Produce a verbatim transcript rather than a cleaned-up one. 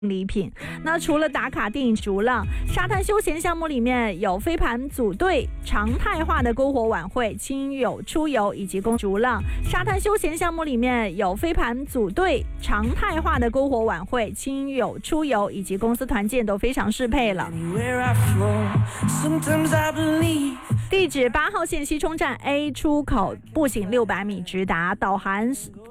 礼品。那除了打卡电影逐浪，沙滩休闲项目里面有飞盘组队、常态化的篝火晚会、亲友出游以及公逐浪。沙滩休闲项目里面有飞盘组队、常态化的篝火晚会、亲友出游以及公司团建都非常适配了。地址八号线西冲站 A 出口，步行六百米直达，导航